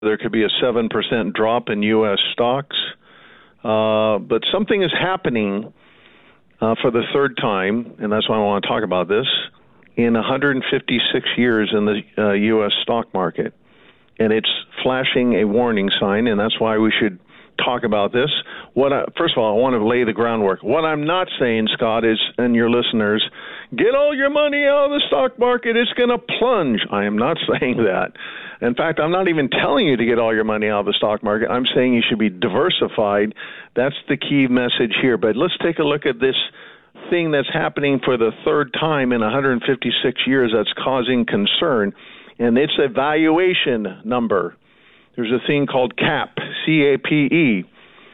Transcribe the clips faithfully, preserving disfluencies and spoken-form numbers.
there could be a seven percent drop in U S stocks. Uh, but something is happening uh, for the third time, and that's why I want to talk about this, in one hundred fifty-six years in the uh, U S stock market. And it's flashing a warning sign, and that's why we should talk about this. What I, first of all, I want to lay the groundwork. What I'm not saying, Scott, is, and your listeners, get all your money out of the stock market. It's going to plunge. I am not saying that. In fact, I'm not even telling you to get all your money out of the stock market. I'm saying you should be diversified. That's the key message here. But let's take a look at this thing that's happening for the third time in one hundred fifty-six years that's causing concern, and it's a valuation number. There's a thing called C A P, C A P E.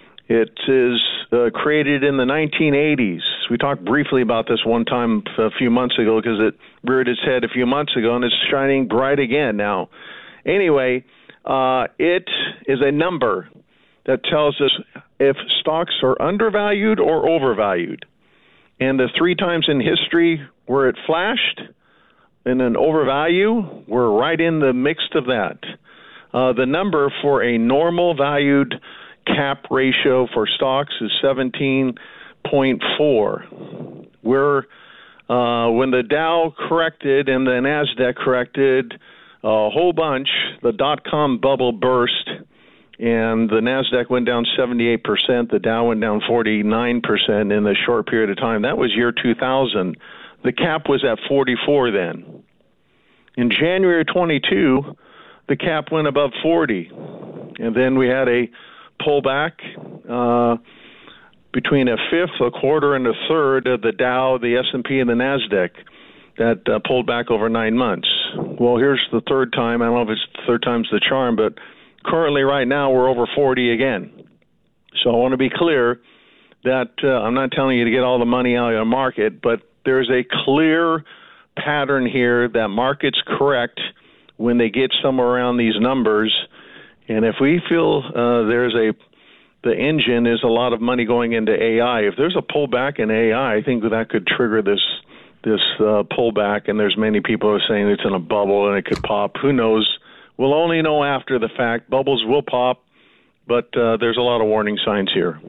It is uh, created in the nineteen eighties. We talked briefly about this one time a few months ago because it reared its head a few months ago, and it's shining bright again now. Anyway, uh, it is a number that tells us if stocks are undervalued or overvalued. And the three times in history where it flashed in an overvalue, we're right in the midst of that. Uh, the number for a normal valued C A P ratio for stocks is seventeen point four. We're, uh, when the Dow corrected and the NASDAQ corrected a whole bunch, the dot-com bubble burst, and the NASDAQ went down seventy-eight percent, the Dow went down forty-nine percent in a short period of time. That was year two thousand. The C A P was at forty-four then. In January twenty-two, the C A P went above forty, and then we had a pullback uh, between a fifth, a quarter, and a third of the Dow, the S and P, and the NASDAQ that uh, pulled back over nine months. Well, here's the third time. I don't know if it's the third time's the charm, but currently right now we're over forty again. So I want to be clear that uh, I'm not telling you to get all the money out of the market, but there's a clear pattern here that markets correct when they get somewhere around these numbers. And if we feel uh, there's a, the engine is a lot of money going into A I, if there's a pullback in A I, I think that could trigger this this uh, pullback, and there's many people who are saying it's in a bubble and it could pop. Who knows? We'll only know after the fact. Bubbles will pop, but uh, there's a lot of warning signs here.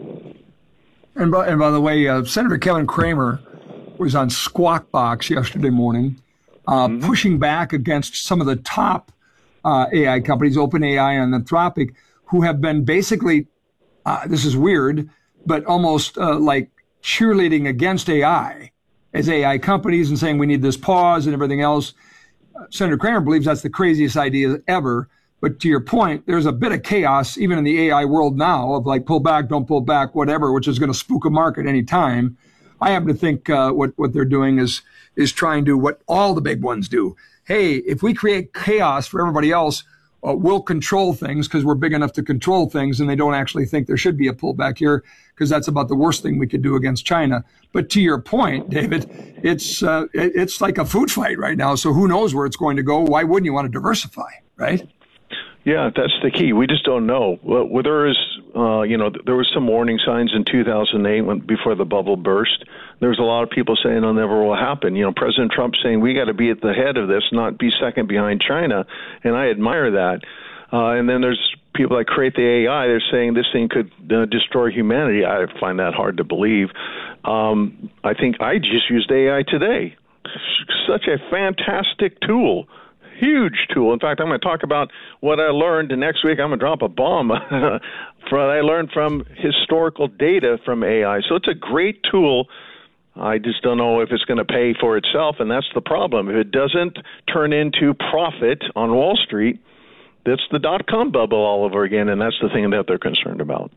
And by, and by the way, uh, Senator Kevin Cramer was on Squawk Box yesterday morning, uh, mm-hmm. pushing back against some of the top uh, A I companies, OpenAI and Anthropic, who have been basically, uh, this is weird, but almost uh, like cheerleading against A I as A I companies and saying we need this pause and everything else. Uh, Senator Cramer believes that's the craziest idea ever. But to your point, there's a bit of chaos even in the A I world now of like pull back, don't pull back, whatever, which is going to spook a market any time. I happen to think uh, what, what they're doing is is trying to do what all the big ones do. Hey, if we create chaos for everybody else, uh, we'll control things because we're big enough to control things, and they don't actually think there should be a pullback here because that's about the worst thing we could do against China. But to your point, David, it's uh, it's like a food fight right now, so who knows where it's going to go? Why wouldn't you want to diversify, right? Yeah, that's the key. We just don't know. Well, there is, uh, you know, there was some warning signs in two thousand eight when before the bubble burst. There was a lot of people saying it'll never will happen. You know, President Trump saying we got to be at the head of this, not be second behind China, and I admire that. Uh, and then there's people that create the A I. They're saying this thing could uh, destroy humanity. I find that hard to believe. Um, I think I just used A I today. Such a fantastic tool. Huge tool. In fact, I'm going to talk about what I learned, and next week I'm going to drop a bomb from what I learned from historical data from A I. So it's a great tool. I just don't know if it's going to pay for itself, and that's the problem. If it doesn't turn into profit on Wall Street, that's the dot-com bubble all over again, and that's the thing that they're concerned about.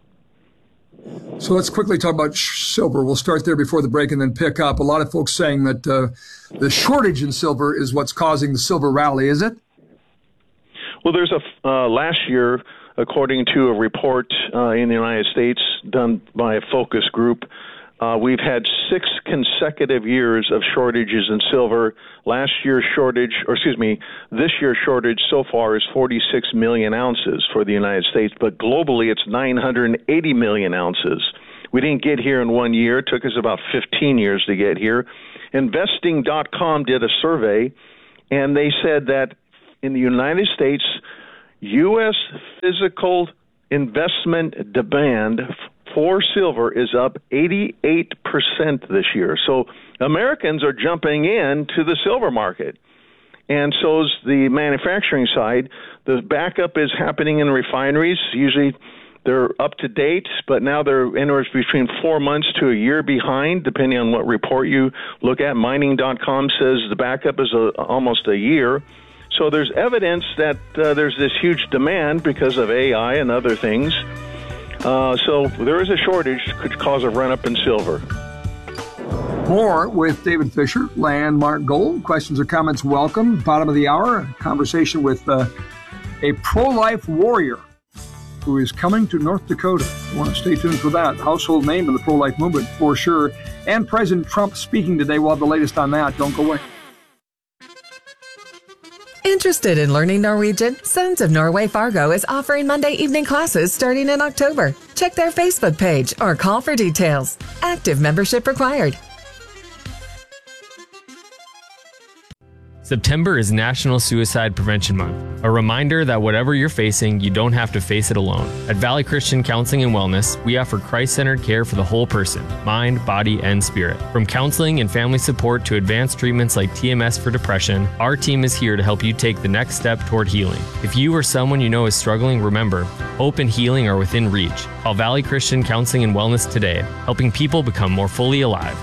So let's quickly talk about silver. We'll start there before the break and then pick up. A lot of folks saying that uh, the shortage in silver is what's causing the silver rally, is it? Well, there's a uh, last year, according to a report uh, in the United States done by a focus group, uh, we've had six consecutive years of shortages in silver. Last year's shortage, or excuse me, this year's shortage so far is forty-six million ounces for the United States, but globally it's nine hundred eighty million ounces. We didn't get here in one year. It took us about fifteen years to get here. Investing dot com did a survey, and they said that in the United States, U S physical investment demand for silver is up eighty-eight percent this year. So Americans are jumping in to the silver market. And so is the manufacturing side. The backup is happening in refineries. Usually they're up to date, but now they're anywhere between four months to a year behind, depending on what report you look at. Mining dot com says the backup is a, almost a year. So there's evidence that uh, there's this huge demand because of A I and other things. Uh, so there is a shortage that could cause a run-up in silver. More with David Fisher, Landmark Gold. Questions or comments welcome. Bottom of the hour, a conversation with uh, a pro-life warrior who is coming to North Dakota. You want to stay tuned for that. Household name in the pro-life movement for sure. And President Trump speaking today. We'll have the latest on that. Don't go away. Interested in learning Norwegian? Sons of Norway Fargo is offering Monday evening classes starting in October. Check their Facebook page or call for details. Active membership required. September is National Suicide Prevention Month, a reminder that whatever you're facing, you don't have to face it alone. At Valley Christian Counseling and Wellness, we offer Christ-centered care for the whole person, mind, body, and spirit. From counseling and family support to advanced treatments like T M S for depression, our team is here to help you take the next step toward healing. If you or someone you know is struggling, remember, hope and healing are within reach. Call Valley Christian Counseling and Wellness today, helping people become more fully alive.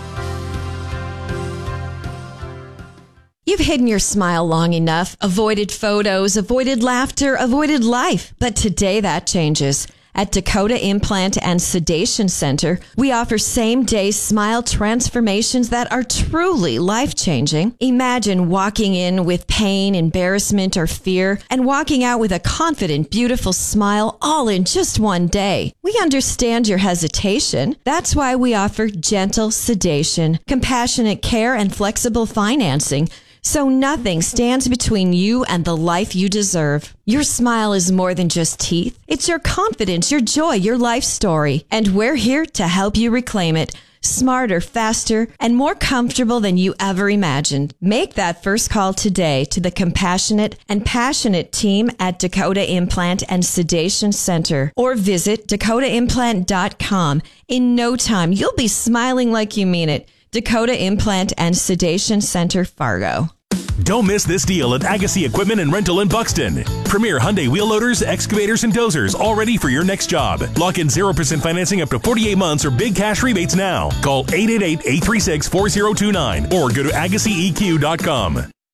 You've hidden your smile long enough, avoided photos, avoided laughter, avoided life. But today that changes. At Dakota Implant and Sedation Center, we offer same-day smile transformations that are truly life-changing. Imagine walking in with pain, embarrassment, or fear, and walking out with a confident, beautiful smile all in just one day. We understand your hesitation. That's why we offer gentle sedation, compassionate care, and flexible financing, so nothing stands between you and the life you deserve. Your smile is more than just teeth. It's your confidence, your joy, your life story. And we're here to help you reclaim it. Smarter, faster, and more comfortable than you ever imagined. Make that first call today to the compassionate and passionate team at Dakota Implant and Sedation Center, or visit dakota implant dot com. In no time, you'll be smiling like you mean it. Dakota Implant and Sedation Center, Fargo. Don't miss this deal at Agassi Equipment and Rental in Buxton. Premier Hyundai wheel loaders, excavators, and dozers, all ready for your next job. Lock in zero percent financing up to forty-eight months or big cash rebates now. Call eight eight eight, eight three six, four zero two nine or go to agassi e q dot com.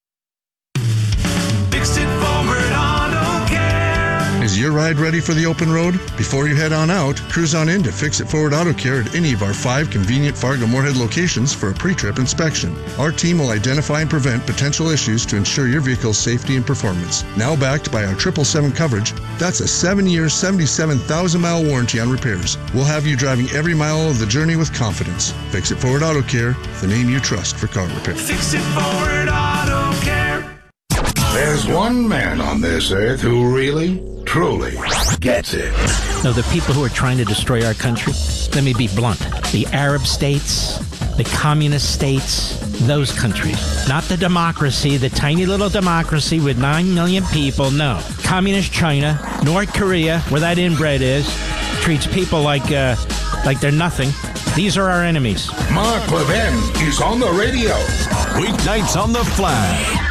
Fix it forward auto care. Is your ride ready for the open road? Before you head on out, cruise on in to Fix It Forward Auto Care at any of our five convenient Fargo-Moorhead locations for a pre-trip inspection. Our team will identify and prevent potential issues to ensure your vehicle's safety and performance. Now backed by our triple seven coverage, that's a seven-year, seventy-seven thousand mile warranty on repairs. We'll have you driving every mile of the journey with confidence. Fix It Forward Auto Care, the name you trust for car repair. Fix It Forward Auto Care. There's one man on this earth who really, truly gets it. No, the people who are trying to destroy our country, let me be blunt, the Arab states, the communist states, those countries. Not the democracy, the tiny little democracy with nine million people, no. Communist China, North Korea, where that inbred is, treats people like, uh, like they're nothing. These are our enemies. Mark Levin is on the radio. Weeknights on the Flag.